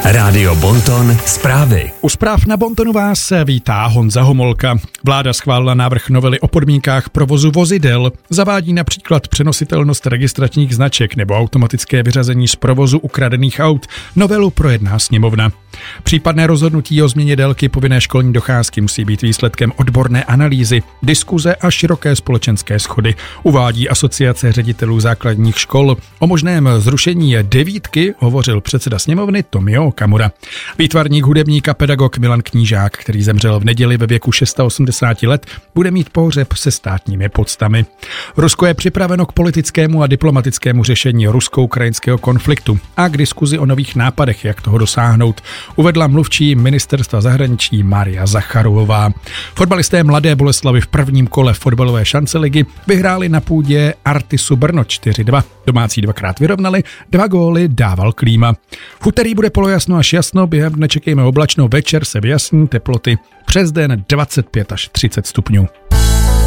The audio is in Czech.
Rádio Bonton zprávy. U zpráv na Bontonu vás vítá Honza Homolka. Vláda schválila návrh novely o podmínkách provozu vozidel. Zavádí například přenositelnost registračních značek nebo automatické vyřazení z provozu ukradených aut. Novelu projedná sněmovna. Případné rozhodnutí o změně délky povinné školní docházky musí být výsledkem odborné analýzy, diskuze a široké společenské shody, uvádí Asociace ředitelů základních škol. O možném zrušení devítky hovořil předseda sněmovny Tomio Okamura. Výtvarník, hudebník a pedagog Milan Knížák, který zemřel v neděli ve věku 86 let, bude mít pohřeb se státními poctami. Rusko je připraveno k politickému a diplomatickému řešení rusko-ukrajinského konfliktu a k diskuzi o nových nápadech, jak toho dosáhnout, uvedla mluvčí ministerstva zahraničí Maria Zacharová. Fotbalisté Mladé Boleslavi v prvním kole fotbalové šance ligy vyhráli na půdě Artisu Brno 4-2. Domácí dvakrát vyrovnali, 2 góly dával Klíma. V úterý bude polojasno až jasno, během dne čekejme oblačno, večer se vyjasní, teploty přes den 25 až 30 stupňů.